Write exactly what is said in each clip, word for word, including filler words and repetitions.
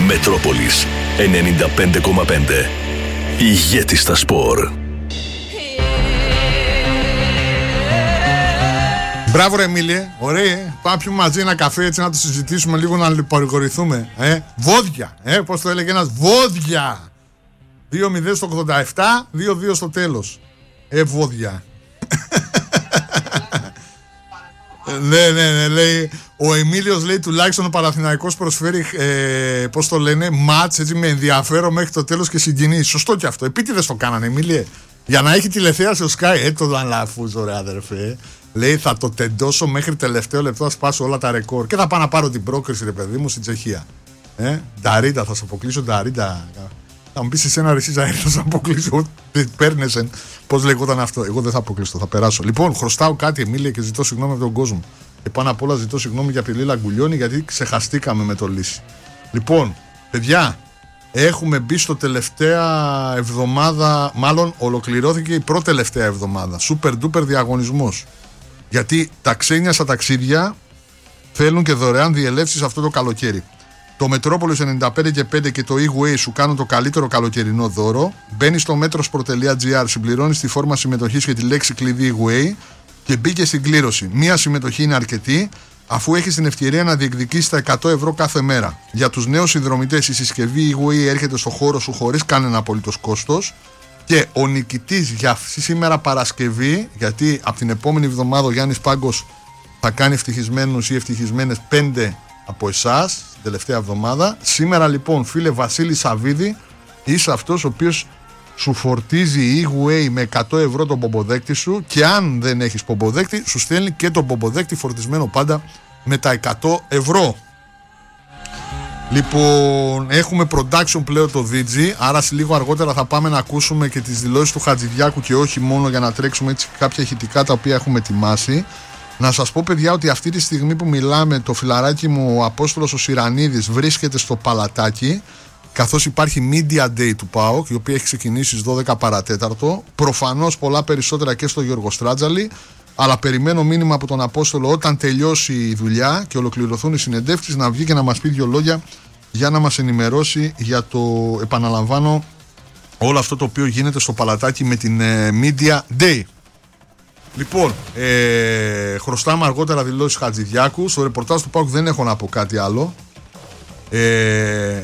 Μετρόπολης ενενήντα πέντε κόμμα πέντε. Ηγέτη στα σπορ. Μπράβο ρε Εμίλιε, ωραία. Πάμε πιούμε μαζί ένα καφέ έτσι να το συζητήσουμε λίγο, να παρηγορηθούμε. Ε, βόδια, ε, πώς το έλεγε ένας, βόδια. δύο μηδέν στο ογδόντα επτά, δύο δύο στο τέλος. Ε, βόδια. Ναι, ναι, ναι, λέει ο Εμίλιος, λέει τουλάχιστον ο Παναθηναϊκός προσφέρει, ε, πώς το λένε, μάτς έτσι με ενδιαφέρον μέχρι το τέλος και συγκινεί. Σωστό και αυτό. Επίτηδες το κάνανε, Εμίλιε. Για να έχει τηλεθέαση ο Sky. Ε, το λαφούζω ρε αδερφέ. Λέει θα το τεντώσω μέχρι τελευταίο λεπτό, θα σπάσω όλα τα ρεκόρ. Και θα πάω να πάρω την πρόκριση, ρε παιδί μου, στην Τσεχία. Ε, Νταρίντα, θα σε αποκλείσω, Νταρίντα. Θα μου πεις εσένα ρε εσύ Ζαήρ, θα σε αποκλείσω. Παίρνεσαι. Πώς λεγόταν αυτό. Εγώ δεν θα αποκλειστώ, θα περάσω. Λοιπόν, χρωστάω κάτι, Εμίλια, και ζητώ συγγνώμη από τον κόσμο. Και πάνω απ' όλα ζητώ συγγνώμη για τη Λίλα Γκουλιώνη, γιατί ξεχαστήκαμε με το Λύση. Λοιπόν, παιδιά, έχουμε μπει στο τελευταία εβδομάδα, μάλλον ολοκληρώθηκε η πρώτη τελευταία εβδομάδα. Super duper διαγωνισμός. Γιατί τα ξένια στα ταξίδια θέλουν και δωρεάν διελεύσεις αυτό το καλοκαίρι. Το Μετρόπολης ενενήντα πέντε και πέντε και το e-way σου κάνουν το καλύτερο καλοκαιρινό δώρο. Μπαίνεις στο metrosport τελεία gr, συμπληρώνεις τη φόρμα συμμετοχής και τη λέξη κλειδί e-way και μπήκε στην κλήρωση. Μία συμμετοχή είναι αρκετή, αφού έχεις την ευκαιρία να διεκδικήσεις τα εκατό ευρώ κάθε μέρα. Για τους νέους συνδρομητές η συσκευή e-way έρχεται στο χώρο σου χωρίς κανένα απολύτως κόστος. Και ο νικητής για σήμερα Παρασκευή, γιατί από την επόμενη εβδομάδα ο Γιάννης Πάγκος θα κάνει ευτυχισμένους ή ευτυχισμένες πέντε από εσάς την τελευταία εβδομάδα. Σήμερα λοιπόν, φίλε Βασίλη Σαββίδη, είσαι αυτός ο οποίος σου φορτίζει e-way με εκατό ευρώ τον πομποδέκτη σου, και αν δεν έχεις πομποδέκτη σου στέλνει και τον πομποδέκτη φορτισμένο πάντα με τα εκατό ευρώ. Λοιπόν, έχουμε production πλέον το ντι τζι, άρα σε λίγο αργότερα θα πάμε να ακούσουμε και τις δηλώσεις του Χατζηδιάκου και όχι μόνο, για να τρέξουμε έτσι κάποια ηχητικά τα οποία έχουμε ετοιμάσει. Να σας πω, παιδιά, ότι αυτή τη στιγμή που μιλάμε, το φιλαράκι μου ο Απόστολος ο Σιρανίδης βρίσκεται στο Παλατάκι, καθώς υπάρχει Media Day του ΠΑΟΚ, η οποία έχει ξεκινήσει στις δώδεκα παρατέταρτο. Προφανώς πολλά περισσότερα και στο Γιώργο Στράτζαλη, αλλά περιμένω μήνυμα από τον Απόστολο όταν τελειώσει η δουλειά και ολοκληρωθούν οι συνεντεύξεις να βγει και να μας πει δύο λόγια για να μας ενημερώσει για το, επαναλαμβάνω, όλο αυτό το οποίο γίνεται στο Παλατάκι με την ε, Media Day. Λοιπόν, ε, χρωστάμε αργότερα δηλώσεις Χατζηδιάκου. Στο ρεπορτάζ του ΠΑΟΚ δεν έχω να πω κάτι άλλο. Ε,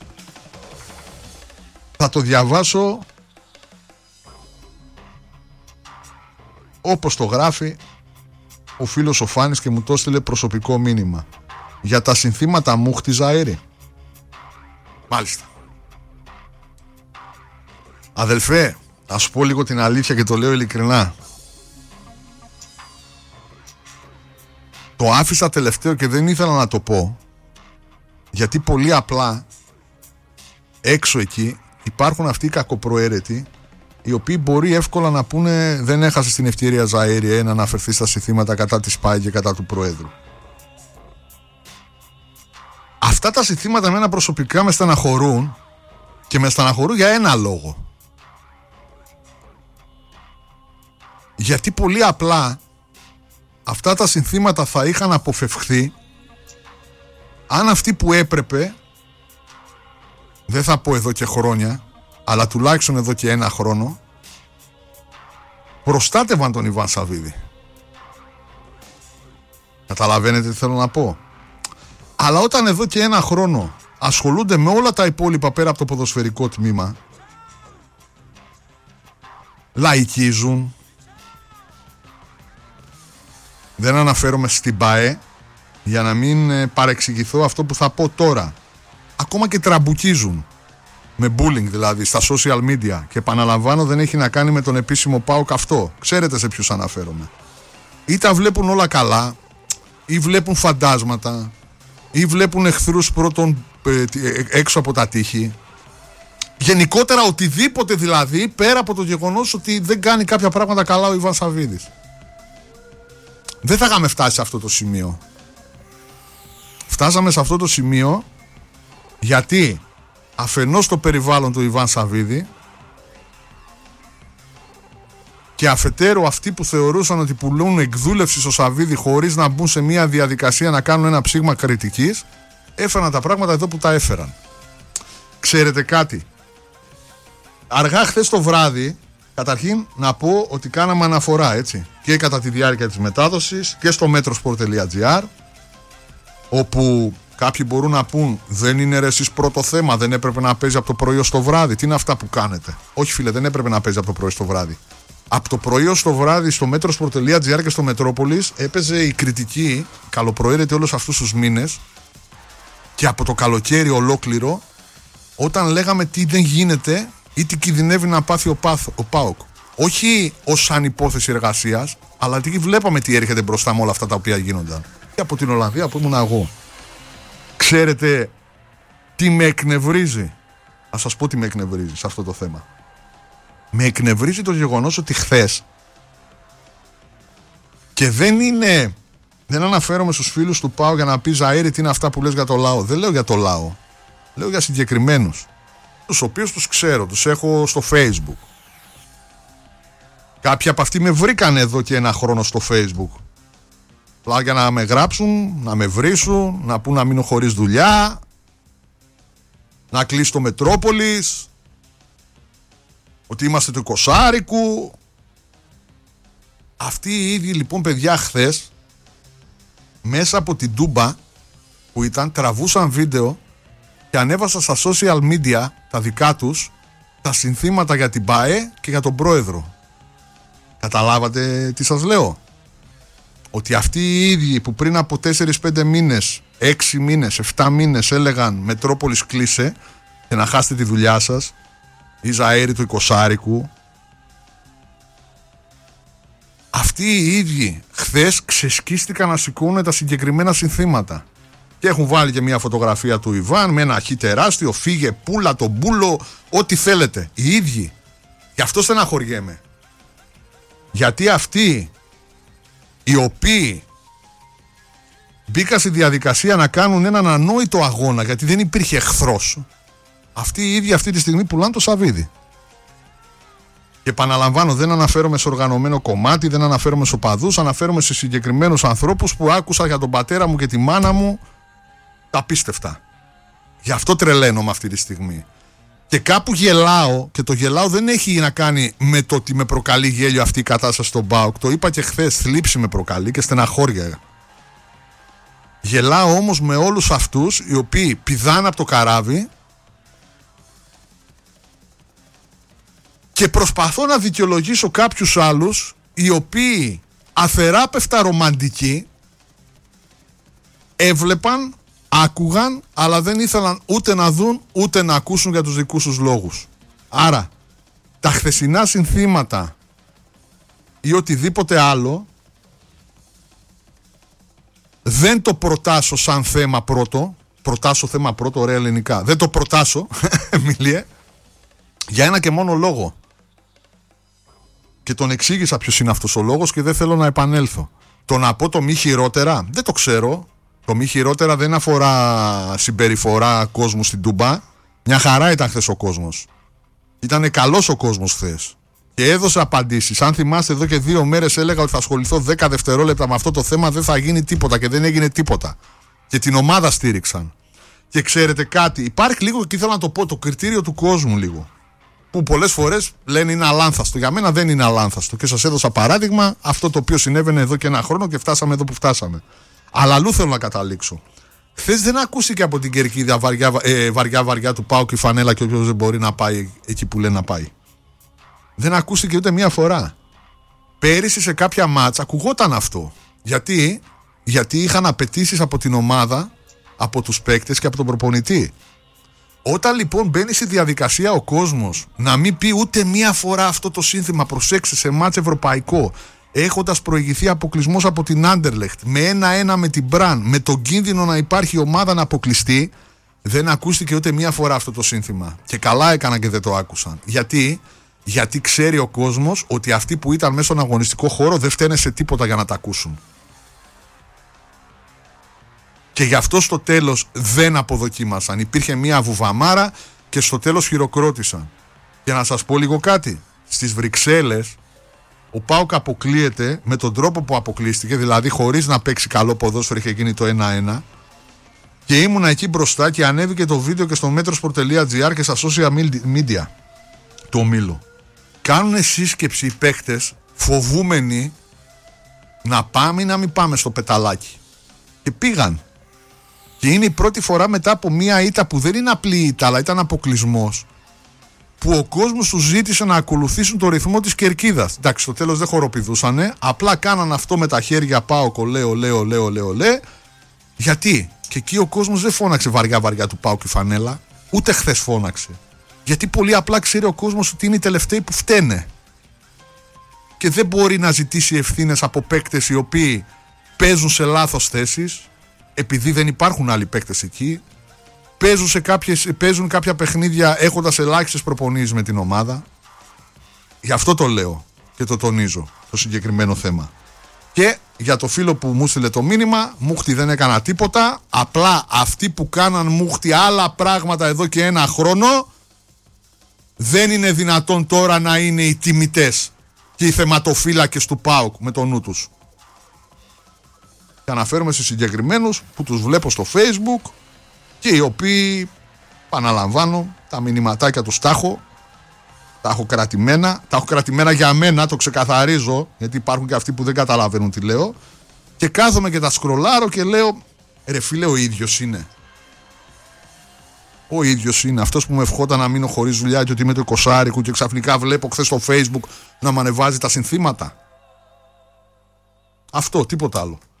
θα το διαβάσω όπως το γράφει ο φίλος ο Φάνης και μου το έστειλε προσωπικό μήνυμα. Για τα συνθήματα μου χτιζα αέρι. Μάλιστα. Αδελφέ, να σου πω λίγο την αλήθεια και το λέω ειλικρινά. Το άφησα τελευταίο και δεν ήθελα να το πω, γιατί πολύ απλά έξω εκεί υπάρχουν αυτοί οι κακοπροαίρετοι, οι οποίοι μπορεί εύκολα να πούνε δεν έχασε την ευκαιρία Ζαήρη ε, να αναφερθεί στα συνθήματα κατά της ΠΑΕ και κατά του Προέδρου. Αυτά τα συνθήματα εμένα προσωπικά με στεναχωρούν, και με στεναχωρούν για ένα λόγο. Γιατί πολύ απλά αυτά τα συνθήματα θα είχαν αποφευχθεί αν αυτοί που έπρεπε, δεν θα πω εδώ και χρόνια, αλλά τουλάχιστον εδώ και ένα χρόνο, προστάτευαν τον Ιβάν Σαββίδη. Καταλαβαίνετε τι θέλω να πω? Αλλά όταν εδώ και ένα χρόνο ασχολούνται με όλα τα υπόλοιπα πέρα από το ποδοσφαιρικό τμήμα, λαϊκίζουν, δεν αναφέρομαι στην ΠΑΕ για να μην ε, παρεξηγηθώ αυτό που θα πω τώρα, ακόμα και τραμπουκίζουν με bullying δηλαδή στα social media, και επαναλαμβάνω δεν έχει να κάνει με τον επίσημο ΠΑΟΚ αυτό, ξέρετε σε ποιους αναφέρομαι. Ή τα βλέπουν όλα καλά, ή βλέπουν φαντάσματα, ή βλέπουν εχθρούς πρώτον ε, έξω από τα τείχη. Γενικότερα οτιδήποτε δηλαδή, πέρα από το γεγονός ότι δεν κάνει κάποια πράγματα καλά ο Ιβάν Σαββίδης. Δεν θα είχαμε φτάσει σε αυτό το σημείο. Φτάσαμε σε αυτό το σημείο γιατί αφενός το περιβάλλον του Ιβάν Σαββίδη, και αφετέρου αυτοί που θεωρούσαν ότι πουλούν εκδούλευση στο Σαββίδη χωρίς να μπουν σε μια διαδικασία να κάνουν ένα ψήγμα κριτικής, έφεραν τα πράγματα εδώ που τα έφεραν. Ξέρετε κάτι? Αργά χθες το βράδυ, καταρχήν να πω ότι κάναμε αναφορά, έτσι, και κατά τη διάρκεια της μετάδοσης και στο metrosport.gr, όπου κάποιοι μπορούν να πούν δεν είναι ρε εσείς πρώτο θέμα, δεν έπρεπε να παίζει από το πρωί ως το βράδυ. Τι είναι αυτά που κάνετε? Όχι φίλε, δεν έπρεπε να παίζει από το πρωί στο βράδυ. Από το πρωί ως το βράδυ στο metrosport.gr και στο Μετρόπολης έπαιζε η κριτική, καλοπροαίρετη όλους αυτούς τους μήνες και από το καλοκαίρι ολόκληρο, όταν λέγαμε τι δεν γίνεται ή τι κινδυνεύει να πάθει ο, Πάθ, ο ΠΑΟΚ. Όχι ως σαν υπόθεση εργασίας, αλλά τι βλέπαμε τι έρχεται μπροστά με όλα αυτά τα οποία γίνονταν. Και από την Ολλανδία που ήμουν εγώ. Ξέρετε τι με εκνευρίζει? Θα σας πω τι με εκνευρίζει σε αυτό το θέμα. Με εκνευρίζει το γεγονός ότι χθες, και δεν είναι, δεν αναφέρομαι στους φίλους του ΠΑΟ για να πει Ζαΐρη τι είναι αυτά που λες για το λαό. Δεν λέω για το λαό. Λέω για συγκεκριμένους, τους οποίους τους ξέρω, τους έχω στο Facebook. Κάποιοι από αυτοί με βρήκαν εδώ και ένα χρόνο στο Facebook. Απλά για να με γράψουν, να με βρίσουν, να πούν να μείνω χωρίς δουλειά, να κλείσει το Μετρόπολης, ότι είμαστε του εικοσάρικου. Αυτοί οι ίδιοι λοιπόν παιδιά χθες, μέσα από την Τούμπα που ήταν, τραβούσαν βίντεο και ανέβασαν στα social media τα δικά τους τα συνθήματα για την ΠΑΕ και για τον πρόεδρο. Καταλάβατε τι σας λέω? Ότι αυτοί οι ίδιοι που πριν από τέσσερα πέντε μήνες, έξι μήνες, επτά μήνες έλεγαν Μετρόπολης κλείσε και να χάσετε τη δουλειά σας, ή Ζαΐρη του εικοσάρικου, αυτοί οι ίδιοι χθες ξεσκίστηκαν να σηκώνουν τα συγκεκριμένα συνθήματα. Και έχουν βάλει και μια φωτογραφία του Ιβάν με ένα χ τεράστιο, φύγε πούλα τον μπούλο, ό,τι θέλετε. Οι ίδιοι. Γι' αυτό στεναχωριέμαι. Γιατί αυτοί οι οποίοι μπήκαν στη διαδικασία να κάνουν έναν ανόητο αγώνα, γιατί δεν υπήρχε εχθρός, αυτοί οι ίδιοι αυτή τη στιγμή πουλάνε το σαβίδι. Και επαναλαμβάνω, δεν αναφέρομαι σε οργανωμένο κομμάτι, δεν αναφέρομαι σε οπαδούς, αναφέρομαι σε συγκεκριμένους ανθρώπους που άκουσα για τον πατέρα μου και τη μάνα μου τα απίστευτα. Γι' αυτό τρελαίνομαι αυτή τη στιγμή. Και κάπου γελάω, και το γελάω δεν έχει να κάνει με το ότι με προκαλεί γέλιο αυτή η κατάσταση στον ΠΑΟΚ. Το είπα και χθες, θλίψη με προκαλεί και στεναχώρια. Γελάω όμως με όλους αυτούς οι οποίοι πηδάνε από το καράβι και προσπαθώ να δικαιολογήσω κάποιους άλλους οι οποίοι αθεράπευτα ρομαντικοί έβλεπαν, άκουγαν, αλλά δεν ήθελαν ούτε να δουν ούτε να ακούσουν για τους δικούς τους λόγους. Άρα τα χθεσινά συνθήματα ή οτιδήποτε άλλο δεν το προτάσω σαν θέμα πρώτο. Προτάσω θέμα πρώτο, ωραία ελληνικά. Δεν το προτάσω, Εμίλιε, για ένα και μόνο λόγο. Και τον εξήγησα ποιος είναι αυτός ο λόγος και δεν θέλω να επανέλθω. Το να πω το μη χειρότερα, δεν το ξέρω. Το μη χειρότερα δεν αφορά συμπεριφορά κόσμου στην Τούμπα. Μια χαρά ήταν χθες ο κόσμος. Ήτανε καλός ο κόσμος χθες. Και έδωσε απαντήσεις. Αν θυμάστε, εδώ και δύο μέρες έλεγα ότι θα ασχοληθώ δέκα δευτερόλεπτα με αυτό το θέμα, δεν θα γίνει τίποτα και δεν έγινε τίποτα. Και την ομάδα στήριξαν. Και ξέρετε κάτι, υπάρχει λίγο, και ήθελα να το πω, το κριτήριο του κόσμου λίγο. Που πολλές φορές λένε είναι αλάνθαστο. Για μένα δεν είναι αλάνθαστο. Και σας έδωσα παράδειγμα αυτό το οποίο συνέβαινε εδώ και ένα χρόνο και φτάσαμε εδώ που φτάσαμε. Αλλά αλλού θέλω να καταλήξω. Χθες δεν ακούστηκε από την κερκίδα βαριά, ε, βαριά βαριά του ΠΑΟΚ η φανέλα και όποιος δεν μπορεί να πάει εκεί που λέει να πάει. Δεν ακούστηκε ούτε μία φορά. Πέρυσι σε κάποια μάτσα ακουγόταν αυτό. Γιατί, γιατί είχαν απαιτήσεις από την ομάδα, από τους παίκτες και από τον προπονητή. Όταν λοιπόν μπαίνει στη διαδικασία ο κόσμος να μην πει ούτε μία φορά αυτό το σύνθημα, προσέξτε, σε μάτς ευρωπαϊκό, έχοντας προηγηθεί αποκλεισμός από την Άντερλεχτ, με ένα-ένα με την Μπραν, με τον κίνδυνο να υπάρχει η ομάδα να αποκλειστεί, δεν ακούστηκε ούτε μία φορά αυτό το σύνθημα. Και καλά έκαναν και δεν το άκουσαν. Γιατί, γιατί ξέρει ο κόσμος ότι αυτοί που ήταν μέσα στον αγωνιστικό χώρο δεν φταίνε σε τίποτα για να τα ακούσουν. Και γι' αυτό στο τέλος δεν αποδοκίμασαν. Υπήρχε μία βουβαμάρα και στο τέλος χειροκρότησαν. Και να σας πω λίγο κάτι. Στις Βρυξέλλες ο ΠΑΟΚ αποκλείεται με τον τρόπο που αποκλείστηκε, δηλαδή χωρίς να παίξει καλό ποδόσφαιρο, είχε γίνει το ένα ένα, Και ήμουνα εκεί μπροστά και ανέβηκε το βίντεο και στο metrosport.gr και στα social media του ομίλου. Κάνουν σύσκεψη οι παίκτες φοβούμενοι να πάμε ή να μην πάμε στο πεταλάκι. Και πήγαν. Και είναι η πρώτη φορά μετά από μια ήττα που δεν είναι απλή ήττα, αλλά ήταν αποκλεισμός, που ο κόσμος τους ζήτησε να ακολουθήσουν το ρυθμό της κερκίδας. Εντάξει, στο τέλος δεν χοροπηδούσανε, απλά κάναν αυτό με τα χέρια, πάω, κολέω, λέω, λέω, λέω, λέω. Γιατί? Και εκεί ο κόσμος δεν φώναξε βαριά βαριά του πάω και φανέλα, ούτε χθες φώναξε. Γιατί πολύ απλά ξέρει ο κόσμος ότι είναι οι τελευταίοι που φταίνε. Και δεν μπορεί να ζητήσει ευθύνες από παίκτες οι οποίοι παίζουν σε λάθος θέσεις, επειδή δεν υπάρχουν άλλοι παίκτες εκεί. Παίζουν, σε κάποιες, παίζουν κάποια παιχνίδια έχοντας ελάχιστες προπονήσεις με την ομάδα. Γι' αυτό το λέω και το τονίζω το συγκεκριμένο θέμα. Και για το φίλο που μου στείλε το μήνυμα, μούχτη δεν έκανα τίποτα. Απλά αυτοί που κάναν μούχτη άλλα πράγματα εδώ και ένα χρόνο, δεν είναι δυνατόν τώρα να είναι οι τιμητές και οι θεματοφύλακες του ΠΑΟΚ με το νου τους. Και αναφέρομαι σε συγκεκριμένους που τους βλέπω στο Facebook και οι οποίοι, επαναλαμβάνω, τα μηνυματάκια τους τα έχω, τα έχω κρατημένα, τα έχω κρατημένα για μένα, το ξεκαθαρίζω, γιατί υπάρχουν και αυτοί που δεν καταλαβαίνουν τι λέω, και κάθομαι και τα σκρολάρω και λέω, ρε φίλε, ο ίδιος είναι. Ο ίδιος είναι αυτός που με ευχόταν να μείνω χωρίς δουλειά και ότι είμαι το εικοσάρικο και ξαφνικά βλέπω χθες στο Facebook να μου ανεβάζει τα συνθήματα. Αυτό, τίποτα άλλο.